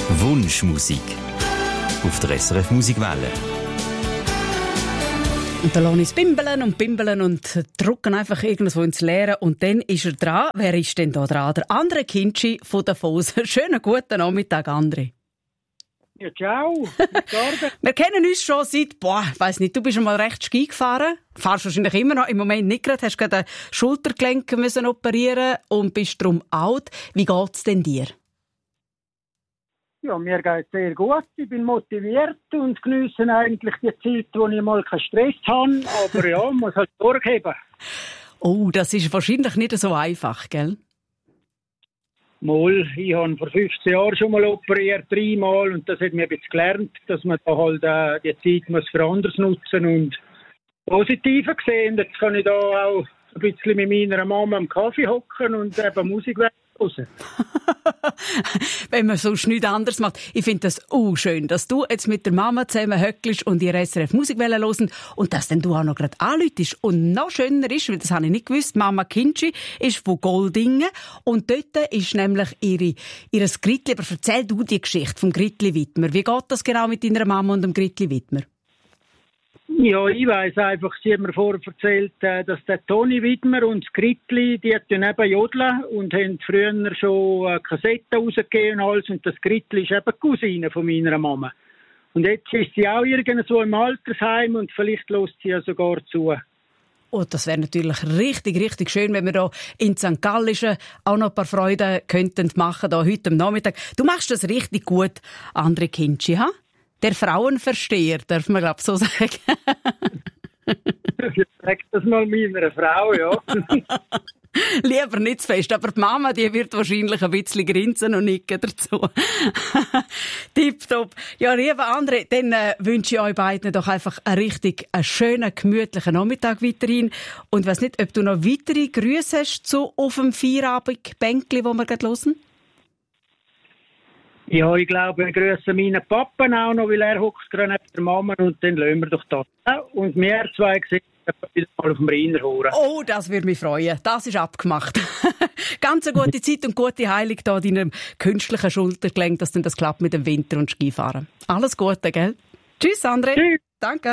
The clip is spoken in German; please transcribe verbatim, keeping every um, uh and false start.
Wunschmusik auf der S R F Musikwelle. Und da lasse ich bimbeln und bimbeln und drücken einfach irgendwo ins Leere. Und dann ist er dran. Wer ist denn da dran? Der André Kintschi von der Foos. Schönen guten Nachmittag, André. Ja, ciao. Wir kennen uns schon seit, boah, ich weiss nicht, du bist schon mal recht Ski gefahren. Fahrst wahrscheinlich immer noch, im Moment nicht gerade. Hast gerade ein Schultergelenk müssen operieren und bist darum alt. Wie geht's denn dir? Ja, mir geht's sehr gut. Ich bin motiviert und geniesse eigentlich die Zeit, wo ich mal keinen Stress habe. Aber ja, muss halt durchheben. Oh, das ist wahrscheinlich nicht so einfach, gell? Mal, ich habe vor fünfzehn Jahren schon mal operiert, dreimal. Und das hat mir ein bisschen gelernt, dass man da halt äh, die Zeit muss für anderes nutzen und Positiver sehen. Jetzt kann ich da auch ein bisschen mit meiner Mama am Kaffee hocken und eben Musik hören. Wenn man sonst nichts anderes macht. Ich finde das auch schön, dass du jetzt mit der Mama zusammen höckelst und ihre S R F Musikwelle hören und dass dann du auch noch gerade anläutest. Und noch schöner ist, weil das habe ich nicht gewusst, Mama Kintschi ist von Goldingen und dort ist nämlich ihre, ihre Gritli. Aber erzähl du die Geschichte vom Gritli Widmer. Wie geht das genau mit deiner Mama und dem Gritli Widmer? Ja, ich weiss einfach, sie hat mir vorher erzählt, dass der Toni Widmer und das Gritli, die hat eben jodeln und haben früher schon Kassetten rausgegeben und alles. Und das Gritli ist eben die Cousine von meiner Mama. Und jetzt ist sie auch irgendwo im Altersheim und vielleicht lässt sie ja sogar zu. Oh, das wäre natürlich richtig, richtig schön, wenn wir da in Sankt Gallischen auch noch ein paar Freuden könnten machen, da heute am Nachmittag. Du machst das richtig gut, André Kintschi, ha? Der Frauenversteher, darf man glaube so sagen. Ich sag das mal meiner Frau, ja. Lieber nicht zu fest, aber die Mama, die wird wahrscheinlich ein bisschen grinsen und nicken dazu. Tipptopp. Ja, lieber André, dann äh, wünsche ich euch beiden doch einfach einen richtig einen schönen, gemütlichen Nachmittag weiterhin. Und ich weiss nicht, ob du noch weitere Grüße hast zu auf dem Feierabend-Bänkli, wo wir gerade hören? Ja, ich glaube, wir grüßen meinen Pappen auch noch, weil er hockt gerade neben der Mama und dann lassen wir doch das. Und wir zwei sehen wieder mal auf dem Rhein hören. Oh, das würde mich freuen. Das ist abgemacht. Ganz eine gute Zeit und gute Heilung da deinem künstlichen Schultergelenk, dass dann das klappt mit dem Winter- und Skifahren. Alles Gute, gell? Tschüss, André. Tschüss. Danke.